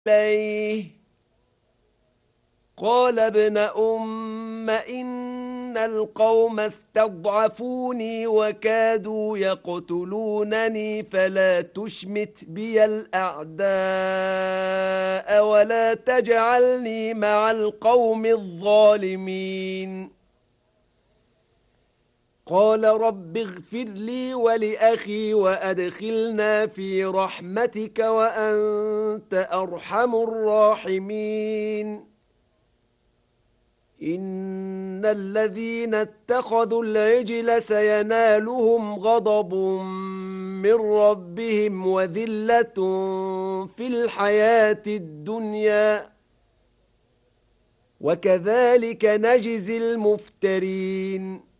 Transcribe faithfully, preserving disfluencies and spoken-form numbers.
إليه قال ابن أم إن القوم استضعفوني وكادوا يقتلونني فلا تشمت بي الأعداء ولا تجعلني مع القوم الظالمين قال رب اغفر لي ولأخي وأدخلنا في رحمتك وأنت أرحم الراحمين إن الذين اتخذوا العجل سينالهم غضب من ربهم وذلة في الحياة الدنيا وكذلك نجزي المفترين